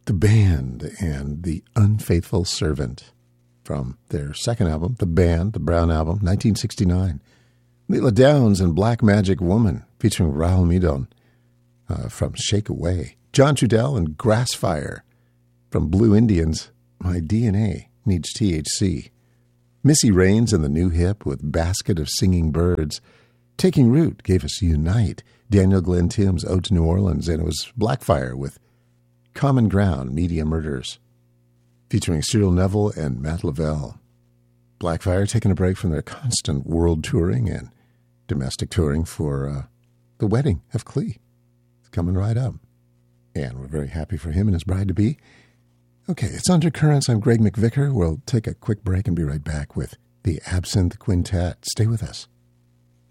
The Band and The Unfaithful Servant from their second album, The Band, the Brown Album, 1969. Leela Downs and Black Magic Woman featuring Rahul Midon from Shake Away. John Trudell and Grassfire from Blue Indians, My DNA Needs THC. Missy Raines and the New Hip with Basket of Singing Birds. Taking Root gave us Unite. Daniel Glenn Timms, Ode to New Orleans, and it was Blackfire with Common Ground, Media Murders, featuring Cyril Neville and Matt Lavelle. Blackfire taking a break from their constant world touring and domestic touring for the wedding of Clee. It's coming right up. And we're very happy for him and his bride-to-be. Okay, it's Undercurrents. I'm Greg McVicker. We'll take a quick break and be right back with the Absinthe Quintet. Stay with us.